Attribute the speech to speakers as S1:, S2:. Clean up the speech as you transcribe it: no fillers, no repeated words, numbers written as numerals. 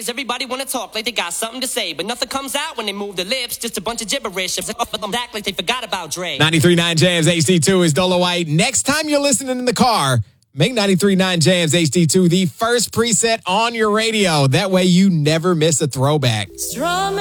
S1: ways. Everybody wanna talk like they got something to say, but nothing comes out when they move their lips. Just a bunch of gibberish. Act like they forgot about Dre.
S2: 93.9 Jams HD2 is Dolo White. Next time you're listening in the car, make 93.9 Jams HD2 the first preset on your radio. That way you never miss a throwback.